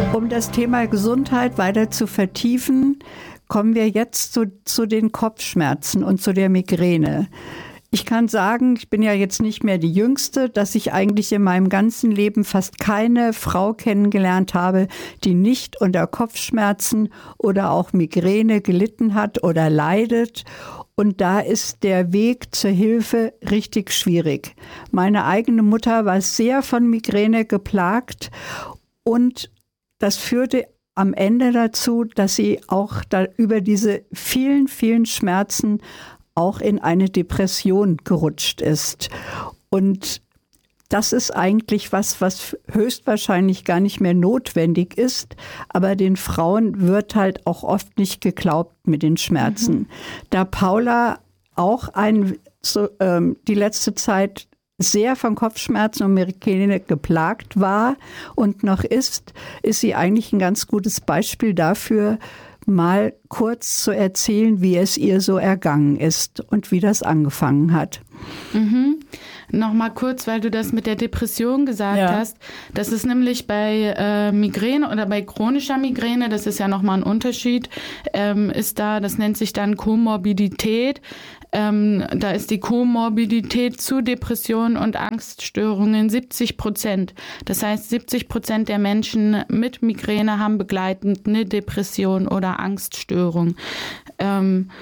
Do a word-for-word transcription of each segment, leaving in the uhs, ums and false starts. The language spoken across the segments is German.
Um das Thema Gesundheit weiter zu vertiefen, kommen wir jetzt zu, zu den Kopfschmerzen und zu der Migräne. Ich kann sagen, ich bin ja jetzt nicht mehr die Jüngste, dass ich eigentlich in meinem ganzen Leben fast keine Frau kennengelernt habe, die nicht unter Kopfschmerzen oder auch Migräne gelitten hat oder leidet. Und da ist der Weg zur Hilfe richtig schwierig. Meine eigene Mutter war sehr von Migräne geplagt und das führte am Ende dazu, dass sie auch da über diese vielen, vielen Schmerzen auch in eine Depression gerutscht ist. Und das ist eigentlich was, was höchstwahrscheinlich gar nicht mehr notwendig ist. Aber den Frauen wird halt auch oft nicht geglaubt mit den Schmerzen. Mhm. Da Paula auch ein, so, ähm, die letzte Zeit sehr von Kopfschmerzen und Migräne geplagt war und noch ist, ist sie eigentlich ein ganz gutes Beispiel dafür, mal kurz zu erzählen, wie es ihr so ergangen ist und wie das angefangen hat. Mhm. Nochmal kurz, weil du das mit der Depression gesagt ja. hast. Das ist nämlich bei äh, Migräne oder bei chronischer Migräne, das ist ja nochmal ein Unterschied, ähm, ist da, das nennt sich dann Komorbidität. Ähm, da ist die Komorbidität zu Depressionen und Angststörungen siebzig Prozent. Das heißt, siebzig Prozent der Menschen mit Migräne haben begleitend eine Depression oder Angststörung. Ähm,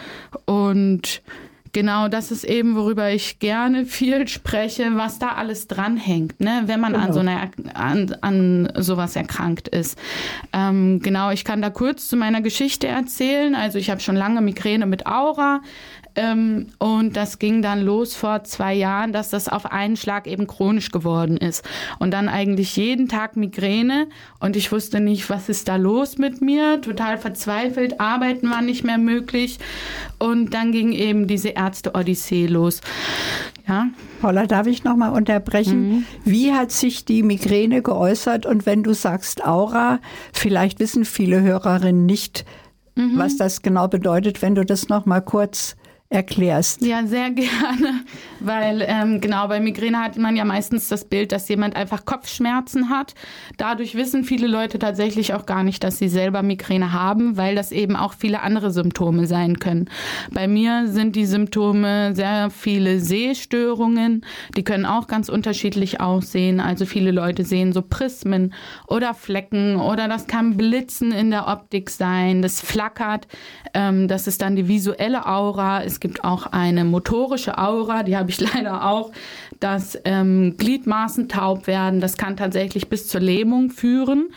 und genau, das ist eben, worüber ich gerne viel spreche, was da alles dranhängt, ne, wenn man genau. an so einer, an, an sowas erkrankt ist. Ähm, genau, ich kann da kurz zu meiner Geschichte erzählen. Also ich habe schon lange Migräne mit Aura. Ähm, und das ging dann los vor zwei Jahren, dass das auf einen Schlag eben chronisch geworden ist. Und dann eigentlich jeden Tag Migräne. Und ich wusste nicht, was ist da los mit mir? Total verzweifelt, arbeiten war nicht mehr möglich. Und dann ging eben diese Ärzte-Odyssee los. Ja. Paula, darf ich noch mal unterbrechen? Mhm. Wie hat sich die Migräne geäußert? Und wenn du sagst Aura, vielleicht wissen viele Hörerinnen nicht, mhm. was das genau bedeutet, wenn du das noch mal kurz erklärst. Ja, sehr gerne, weil ähm, genau bei Migräne hat man ja meistens das Bild, dass jemand einfach Kopfschmerzen hat. Dadurch wissen viele Leute tatsächlich auch gar nicht, dass sie selber Migräne haben, weil das eben auch viele andere Symptome sein können. Bei mir sind die Symptome sehr viele Sehstörungen, die können auch ganz unterschiedlich aussehen. Also viele Leute sehen so Prismen oder Flecken oder das kann Blitzen in der Optik sein, das flackert, ähm, das ist dann die visuelle Aura. Es gibt auch eine motorische Aura, die habe ich leider auch, dass ähm, Gliedmaßen taub werden. Das kann tatsächlich bis zur Lähmung führen,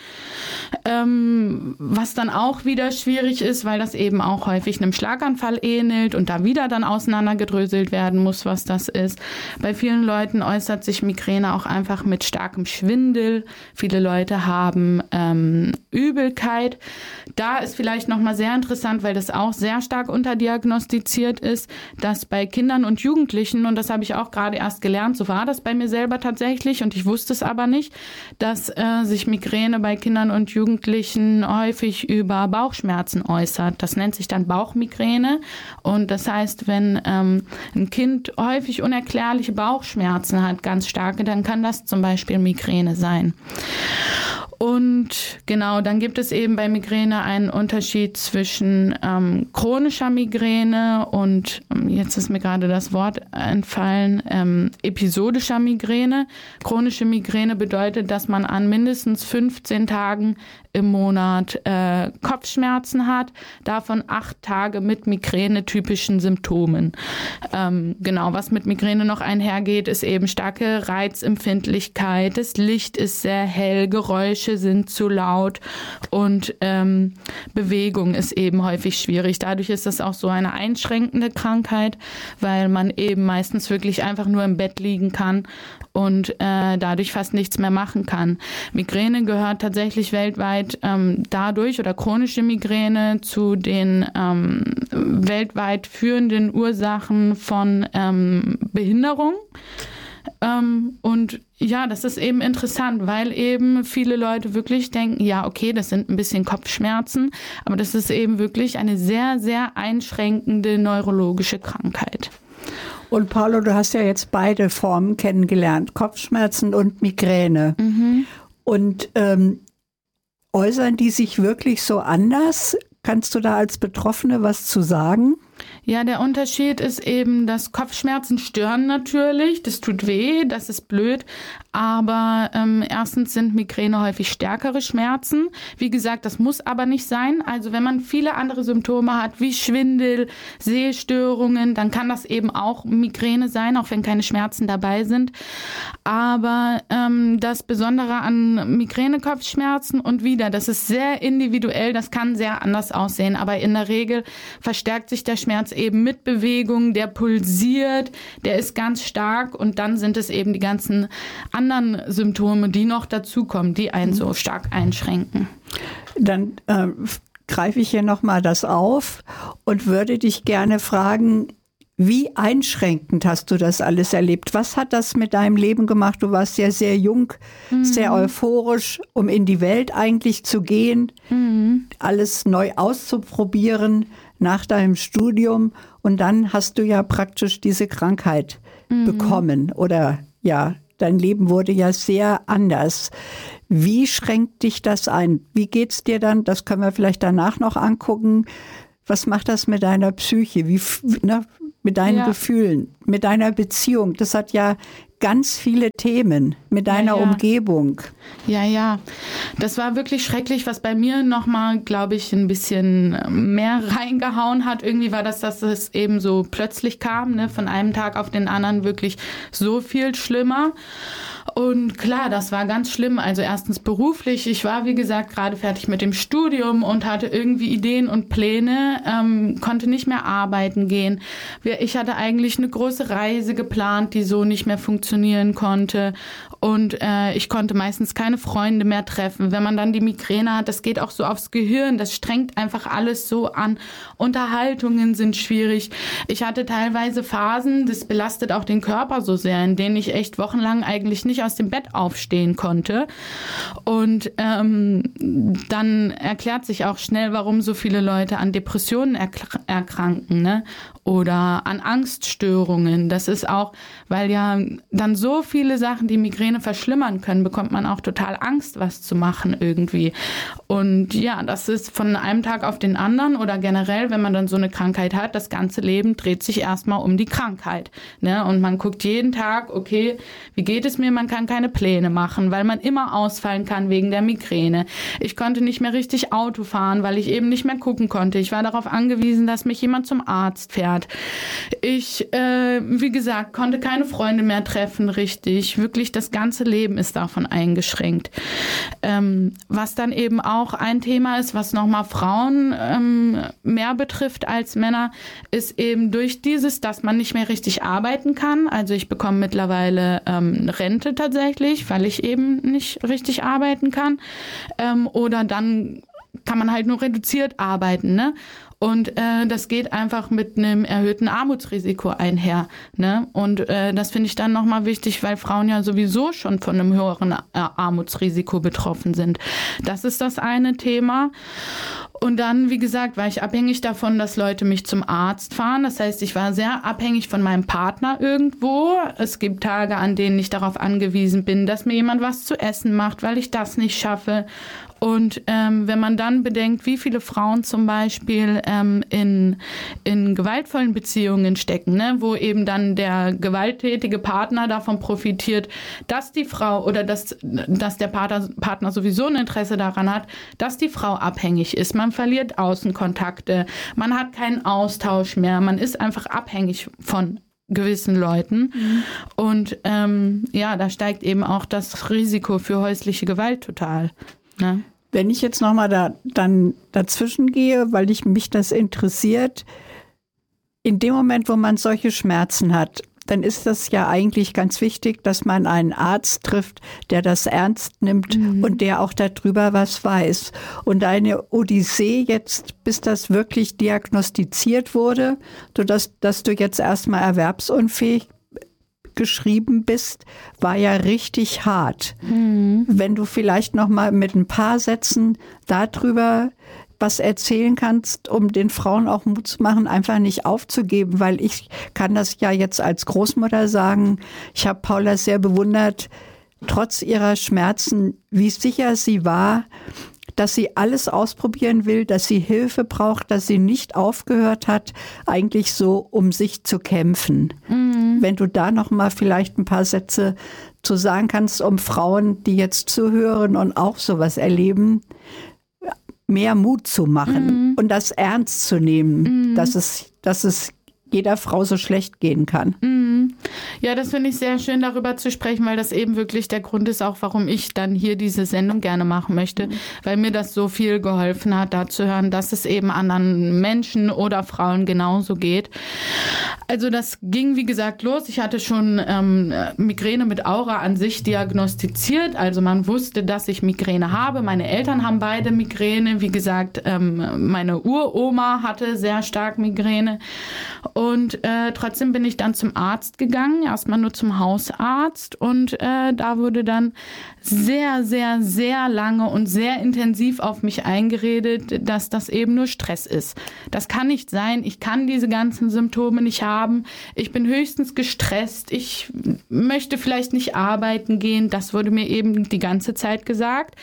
ähm, was dann auch wieder schwierig ist, weil das eben auch häufig einem Schlaganfall ähnelt und da wieder dann auseinandergedröselt werden muss, was das ist. Bei vielen Leuten äußert sich Migräne auch einfach mit starkem Schwindel. Viele Leute haben ähm, Übelkeit. Da ist vielleicht nochmal sehr interessant, weil das auch sehr stark unterdiagnostiziert ist, dass bei Kindern und Jugendlichen, und das habe ich auch gerade erst gelernt, so war das bei mir selber tatsächlich und ich wusste es aber nicht, dass äh, sich Migräne bei Kindern und Jugendlichen häufig über Bauchschmerzen äußert. Das nennt sich dann Bauchmigräne und das heißt, wenn ähm, ein Kind häufig unerklärliche Bauchschmerzen hat, ganz starke, dann kann das zum Beispiel Migräne sein. Und genau, dann gibt es eben bei Migräne einen Unterschied zwischen ähm, chronischer Migräne und, ähm, jetzt ist mir gerade das Wort entfallen, ähm, episodischer Migräne. Chronische Migräne bedeutet, dass man an mindestens fünfzehn Tagen im Monat äh, Kopfschmerzen hat, davon acht Tage mit Migräne-typischen Symptomen. Ähm, genau, was mit Migräne noch einhergeht, ist eben starke Reizempfindlichkeit, das Licht ist sehr hell, Geräusche sind zu laut und ähm, Bewegung ist eben häufig schwierig. Dadurch ist das auch so eine einschränkende Krankheit, weil man eben meistens wirklich einfach nur im Bett liegen kann und äh, dadurch fast nichts mehr machen kann. Migräne gehört tatsächlich weltweit ähm, dadurch oder chronische Migräne zu den ähm, weltweit führenden Ursachen von ähm, Behinderung. Ähm, und ja, das ist eben interessant, weil eben viele Leute wirklich denken, ja, okay, das sind ein bisschen Kopfschmerzen, aber das ist eben wirklich eine sehr, sehr einschränkende neurologische Krankheit. Und Paula, du hast ja jetzt beide Formen kennengelernt, Kopfschmerzen und Migräne. Mhm. Und ähm, äußern die sich wirklich so anders? Kannst du da als Betroffene was zu sagen? Ja, der Unterschied ist eben, dass Kopfschmerzen stören natürlich, das tut weh, das ist blöd, aber ähm, erstens sind Migräne häufig stärkere Schmerzen. Wie gesagt, das muss aber nicht sein. Also wenn man viele andere Symptome hat, wie Schwindel, Sehstörungen, dann kann das eben auch Migräne sein, auch wenn keine Schmerzen dabei sind. Aber ähm, das Besondere an Migräne-Kopfschmerzen und wieder, das ist sehr individuell, das kann sehr anders aussehen, aber in der Regel verstärkt sich der Schmerz eben mit Bewegung, der pulsiert, der ist ganz stark und dann sind es eben die ganzen anderen Symptome, die noch dazukommen, die einen so stark einschränken. Dann äh, greife ich hier nochmal das auf und würde dich gerne fragen, wie einschränkend hast du das alles erlebt? Was hat das mit deinem Leben gemacht? Du warst ja sehr jung, mhm. sehr euphorisch, um in die Welt eigentlich zu gehen, mhm. alles neu auszuprobieren nach deinem Studium. Und dann hast du ja praktisch diese Krankheit mhm. bekommen. Oder ja, dein Leben wurde ja sehr anders. Wie schränkt dich das ein? Wie geht's dir dann? Das können wir vielleicht danach noch angucken. Was macht das mit deiner Psyche? Wie, ne, mit deinen ja. Gefühlen, mit deiner Beziehung? Das hat ja ganz viele Themen mit deiner ja, ja. Umgebung. Ja, ja. Das war wirklich schrecklich, was bei mir nochmal, glaube ich, ein bisschen mehr reingehauen hat. Irgendwie war das, dass es eben so plötzlich kam, ne, von einem Tag auf den anderen wirklich so viel schlimmer. Und klar, das war ganz schlimm. Also erstens beruflich. Ich war, wie gesagt, gerade fertig mit dem Studium und hatte irgendwie Ideen und Pläne, ähm, konnte nicht mehr arbeiten gehen. Ich hatte eigentlich eine große Reise geplant, die so nicht mehr funktionieren konnte. Und äh, ich konnte meistens keine Freunde mehr treffen. Wenn man dann die Migräne hat, das geht auch so aufs Gehirn. Das strengt einfach alles so an. Unterhaltungen sind schwierig. Ich hatte teilweise Phasen, das belastet auch den Körper so sehr, in denen ich echt wochenlang eigentlich nicht aus dem Bett aufstehen konnte. Und ähm, dann erklärt sich auch schnell, warum so viele Leute an Depressionen erk- erkranken, ne? Oder an Angststörungen. Das ist auch, weil ja dann so viele Sachen die Migräne verschlimmern können, bekommt man auch total Angst, was zu machen irgendwie. Und ja, das ist von einem Tag auf den anderen oder generell, wenn man dann so eine Krankheit hat, das ganze Leben dreht sich erstmal um die Krankheit. Ne? Und man guckt jeden Tag, okay, wie geht es mir? Man kann keine Pläne machen, weil man immer ausfallen kann wegen der Migräne. Ich konnte nicht mehr richtig Auto fahren, weil ich eben nicht mehr gucken konnte. Ich war darauf angewiesen, dass mich jemand zum Arzt fährt. Ich, äh, wie gesagt, konnte keine Freunde mehr treffen, richtig. Wirklich, das ganze Leben ist davon eingeschränkt. Ähm, was dann eben auch ein Thema ist, was nochmal Frauen ähm, mehr betrifft als Männer, ist eben durch dieses, dass man nicht mehr richtig arbeiten kann. Also ich bekomme mittlerweile ähm, Rente tatsächlich, weil ich eben nicht richtig arbeiten kann. Ähm, oder dann kann man halt nur reduziert arbeiten, ne? Und äh, das geht einfach mit einem erhöhten Armutsrisiko einher, ne? Und äh, das finde ich dann nochmal wichtig, weil Frauen ja sowieso schon von einem höheren äh, Armutsrisiko betroffen sind. Das ist das eine Thema. Und dann, wie gesagt, war ich abhängig davon, dass Leute mich zum Arzt fahren. Das heißt, ich war sehr abhängig von meinem Partner irgendwo. Es gibt Tage, an denen ich darauf angewiesen bin, dass mir jemand was zu essen macht, weil ich das nicht schaffe. Und ähm, wenn man dann bedenkt, wie viele Frauen zum Beispiel ähm, in, in gewaltvollen Beziehungen stecken, ne, wo eben dann der gewalttätige Partner davon profitiert, dass die Frau oder dass, dass der Partner, Partner sowieso ein Interesse daran hat, dass die Frau abhängig ist. Man verliert Außenkontakte, man hat keinen Austausch mehr, man ist einfach abhängig von gewissen Leuten. Mhm. Und ähm, ja, da steigt eben auch das Risiko für häusliche Gewalt total. Ne? Wenn ich jetzt nochmal da, dann dazwischen gehe, weil ich mich das interessiert, in dem Moment, wo man solche Schmerzen hat, dann ist das ja eigentlich ganz wichtig, dass man einen Arzt trifft, der das ernst nimmt mhm. und der auch darüber was weiß. Und deine Odyssee jetzt, bis das wirklich diagnostiziert wurde, sodass dass du jetzt erstmal erwerbsunfähig geschrieben bist, war ja richtig hart. Mhm. Wenn du vielleicht noch mal mit ein paar Sätzen darüber was erzählen kannst, um den Frauen auch Mut zu machen, einfach nicht aufzugeben, weil ich kann das ja jetzt als Großmutter sagen, ich habe Paula sehr bewundert, trotz ihrer Schmerzen, wie sicher sie war, dass sie alles ausprobieren will, dass sie Hilfe braucht, dass sie nicht aufgehört hat, eigentlich so um sich zu kämpfen. Mhm. Wenn du da noch mal vielleicht ein paar Sätze zu sagen kannst, um Frauen, die jetzt zuhören und auch sowas erleben, mehr Mut zu machen mhm. und das ernst zu nehmen, mhm. dass es, dass es jeder Frau so schlecht gehen kann. Mhm. Ja, das finde ich sehr schön, darüber zu sprechen, weil das eben wirklich der Grund ist, auch warum ich dann hier diese Sendung gerne machen möchte, mhm. weil mir das so viel geholfen hat, da zu hören, dass es eben anderen Menschen oder Frauen genauso geht. Also das ging, wie gesagt, los. Ich hatte schon ähm, Migräne mit Aura an sich diagnostiziert. Also man wusste, dass ich Migräne habe. Meine Eltern haben beide Migräne. Wie gesagt, ähm, meine Uroma hatte sehr stark Migräne. Und äh, trotzdem bin ich dann zum Arzt gegangen, erstmal nur zum Hausarzt. Und äh, da wurde dann sehr, sehr, sehr lange und sehr intensiv auf mich eingeredet, dass das eben nur Stress ist. Das kann nicht sein. Ich kann diese ganzen Symptome nicht haben. Ich bin höchstens gestresst. Ich möchte vielleicht nicht arbeiten gehen. Das wurde mir eben die ganze Zeit gesagt.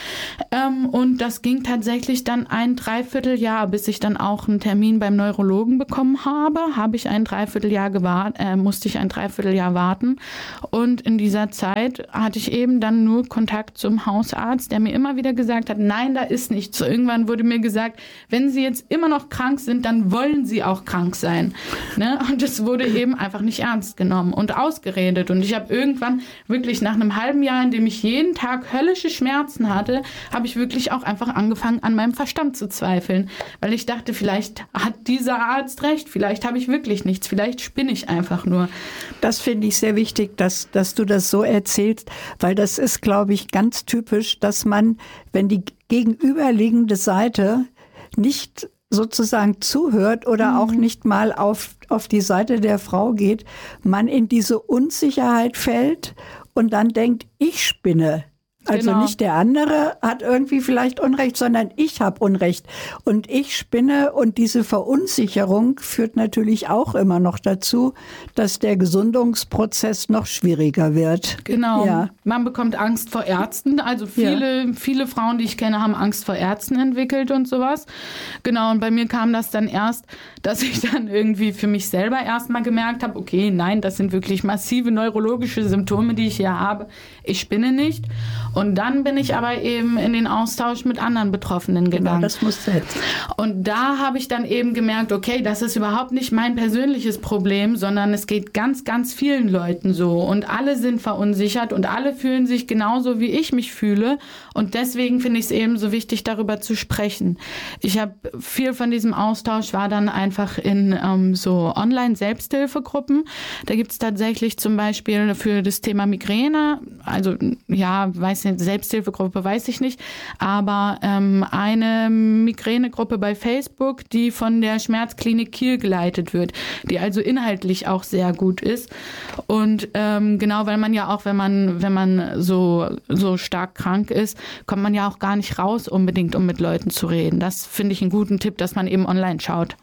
Ähm, und das ging tatsächlich dann ein Dreivierteljahr, bis ich dann auch einen Termin beim Neurologen bekommen habe. Habe ich ein Dreivierteljahr gewart, äh, musste ich ein Dreivierteljahr warten. Und in dieser Zeit hatte ich eben dann nur Kontakt zum Hausarzt, der mir immer wieder gesagt hat, nein, da ist nichts. So, irgendwann wurde mir gesagt, wenn Sie jetzt immer noch krank sind, dann wollen Sie auch krank sein. Ne? Und es wurde eben einfach nicht ernst genommen und ausgeredet. Und ich habe irgendwann wirklich nach einem halben Jahr, in dem ich jeden Tag höllische Schmerzen hatte, habe ich wirklich auch einfach angefangen, an meinem Verstand zu zweifeln. Weil ich dachte, vielleicht hat dieser Arzt recht, vielleicht habe ich wirklich nichts, vielleicht spinne ich einfach nur. Das finde ich sehr wichtig, dass, dass du das so erzählst, weil das ist, glaube ich, ganz typisch, dass man, wenn die gegenüberliegende Seite nicht sozusagen zuhört oder mhm. auch nicht mal auf, auf die Seite der Frau geht, man in diese Unsicherheit fällt und dann denkt, ich spinne. Also genau. Nicht der andere hat irgendwie vielleicht Unrecht, sondern ich habe Unrecht. Und ich spinne und diese Verunsicherung führt natürlich auch immer noch dazu, dass der Gesundungsprozess noch schwieriger wird. Genau. Ja. Man bekommt Angst vor Ärzten. Also viele, ja. viele Frauen, die ich kenne, haben Angst vor Ärzten entwickelt und sowas. Genau. Und bei mir kam das dann erst, dass ich dann irgendwie für mich selber erstmal gemerkt habe, okay, nein, das sind wirklich massive neurologische Symptome, die ich hier habe. Ich spinne nicht. Und dann bin ich aber eben in den Austausch mit anderen Betroffenen gegangen. Genau, das musste jetzt. Und da habe ich dann eben gemerkt, okay, das ist überhaupt nicht mein persönliches Problem, sondern es geht ganz, ganz vielen Leuten so. Und alle sind verunsichert und alle fühlen sich genauso, wie ich mich fühle. Und deswegen finde ich es eben so wichtig, darüber zu sprechen. Ich habe viel von diesem Austausch war dann einfach in ähm, so Online-Selbsthilfegruppen. Da gibt es tatsächlich zum Beispiel für das Thema Migräne, also ja, weiß nicht, Selbsthilfegruppe weiß ich nicht, aber ähm, eine Migränegruppe bei Facebook, die von der Schmerzklinik Kiel geleitet wird, die also inhaltlich auch sehr gut ist. Und ähm, genau, weil man ja auch, wenn man, wenn man so, so stark krank ist, kommt man ja auch gar nicht raus unbedingt, um mit Leuten zu reden. Das finde ich einen guten Tipp, dass man eben online schaut.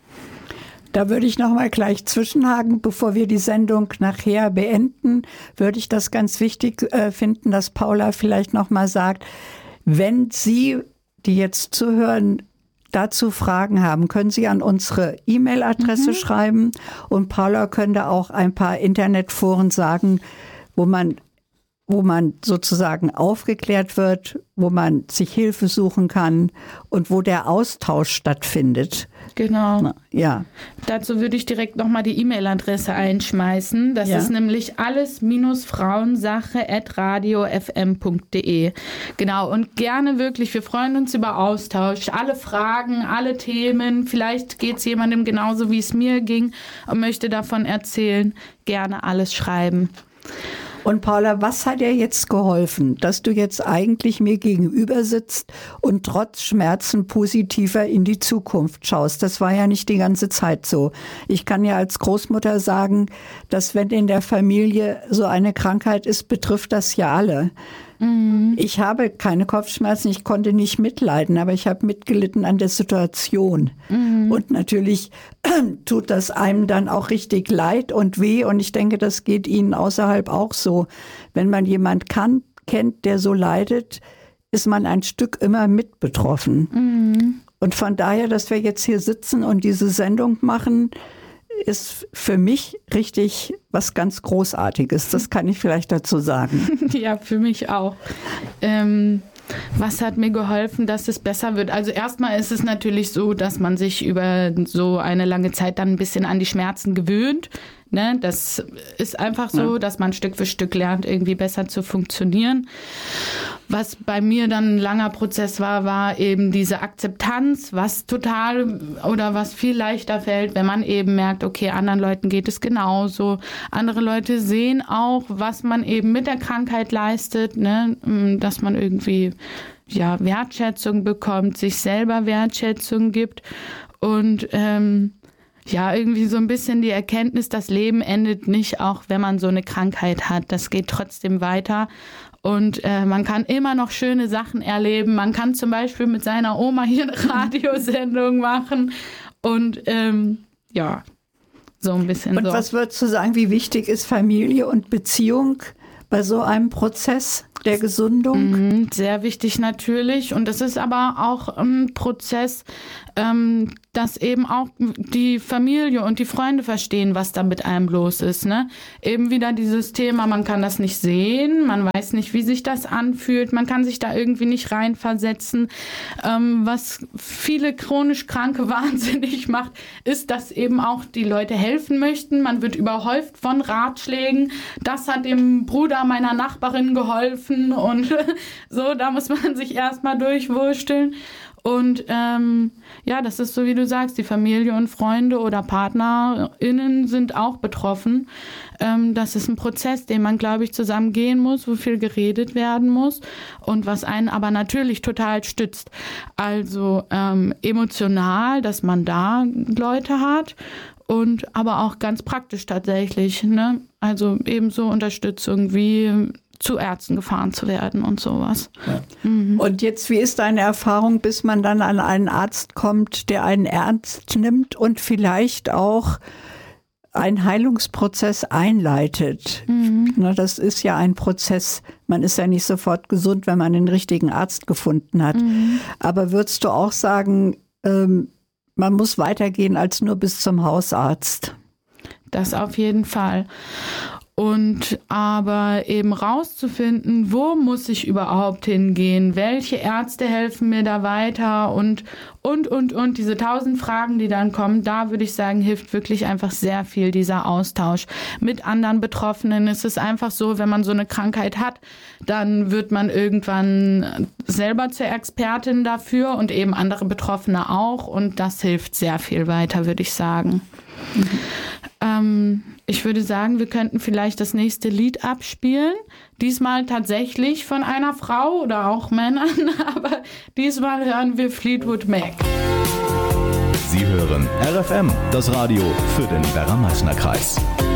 Da würde ich noch mal gleich zwischenhaken, bevor wir die Sendung nachher beenden, würde ich das ganz wichtig äh, finden, dass Paula vielleicht noch mal sagt, wenn Sie, die jetzt zuhören, dazu Fragen haben, können Sie an unsere E-Mail-Adresse mhm. schreiben und Paula könnte auch ein paar Internetforen sagen, wo man wo man sozusagen aufgeklärt wird, wo man sich Hilfe suchen kann und wo der Austausch stattfindet. Genau. Ja. Dazu würde ich direkt nochmal die E-Mail-Adresse einschmeißen. Das ja. ist nämlich alles-frauensache at radio f m punkt d e. Genau. Und gerne wirklich, wir freuen uns über Austausch. Alle Fragen, alle Themen. Vielleicht geht es jemandem genauso, wie es mir ging und möchte davon erzählen. Gerne alles schreiben. Und Paula, was hat dir jetzt geholfen, dass du jetzt eigentlich mir gegenüber sitzt und trotz Schmerzen positiver in die Zukunft schaust? Das war ja nicht die ganze Zeit so. Ich kann ja als Großmutter sagen, dass wenn in der Familie so eine Krankheit ist, betrifft das ja alle. Mhm. Ich habe keine Kopfschmerzen, ich konnte nicht mitleiden, aber ich habe mitgelitten an der Situation. Mhm. Und natürlich tut das einem dann auch richtig leid und weh. Und ich denke, das geht Ihnen außerhalb auch so. Wenn man jemand kann, kennt, der so leidet, ist man ein Stück immer mit betroffen. Mhm. Und von daher, dass wir jetzt hier sitzen und diese Sendung machen, ist für mich richtig was ganz Großartiges. Das kann ich vielleicht dazu sagen. Ja, für mich auch. Ähm, was hat mir geholfen, dass es besser wird? Also erstmal ist es natürlich so, dass man sich über so eine lange Zeit dann ein bisschen an die Schmerzen gewöhnt. Ne? Das ist einfach so, ja. dass man Stück für Stück lernt, irgendwie besser zu funktionieren. Was bei mir dann ein langer Prozess war, war eben diese Akzeptanz, was total oder was viel leichter fällt, wenn man eben merkt, okay, anderen Leuten geht es genauso. Andere Leute sehen auch, was man eben mit der Krankheit leistet, ne? Dass man irgendwie ja, Wertschätzung bekommt, sich selber Wertschätzung gibt und ähm, ja, irgendwie so ein bisschen die Erkenntnis, das Leben endet nicht, auch wenn man so eine Krankheit hat. Das geht trotzdem weiter. Und äh, man kann immer noch schöne Sachen erleben. Man kann zum Beispiel mit seiner Oma hier eine Radiosendung machen. Und ähm, ja, so ein bisschen und so. Und was würdest du sagen, wie wichtig ist Familie und Beziehung bei so einem Prozess der Gesundung? Mhm, sehr wichtig natürlich. Und das ist aber auch ein Prozess, ähm, dass eben auch die Familie und die Freunde verstehen, was da mit einem los ist. Ne? Eben wieder dieses Thema, man kann das nicht sehen, man weiß nicht, wie sich das anfühlt, man kann sich da irgendwie nicht reinversetzen. Ähm, was viele chronisch Kranke wahnsinnig macht, ist, dass eben auch die Leute helfen möchten. Man wird überhäuft von Ratschlägen. Das hat dem Bruder meiner Nachbarin geholfen und so, da muss man sich erstmal durchwursteln. Und ähm, ja, das ist so, wie du sagst, die Familie und Freunde oder PartnerInnen sind auch betroffen. Ähm, das ist ein Prozess, den man, glaube ich, zusammen gehen muss, wo viel geredet werden muss und was einen aber natürlich total stützt. Also ähm, emotional, dass man da Leute hat und aber auch ganz praktisch tatsächlich, ne? Also ebenso Unterstützung wie zu Ärzten gefahren zu werden und sowas. Ja. Mhm. Und jetzt, wie ist deine Erfahrung, bis man dann an einen Arzt kommt, der einen ernst nimmt und vielleicht auch einen Heilungsprozess einleitet? Mhm. Na, das ist ja ein Prozess. Man ist ja nicht sofort gesund, wenn man den richtigen Arzt gefunden hat. Mhm. Aber würdest du auch sagen, ähm, man muss weitergehen als nur bis zum Hausarzt? Das auf jeden Fall. Und aber eben rauszufinden, wo muss ich überhaupt hingehen, welche Ärzte helfen mir da weiter und, und, und, und, diese tausend Fragen, die dann kommen, da würde ich sagen, hilft wirklich einfach sehr viel dieser Austausch mit anderen Betroffenen. Es ist einfach so, wenn man so eine Krankheit hat, dann wird man irgendwann selber zur Expertin dafür und eben andere Betroffene auch und das hilft sehr viel weiter, würde ich sagen. Mhm. Ähm, ich würde sagen, wir könnten vielleicht das nächste Lied abspielen. Diesmal tatsächlich von einer Frau oder auch Männern, aber diesmal hören wir Fleetwood Mac. Sie hören R F M, das Radio für den Werra-Meißner-Kreis.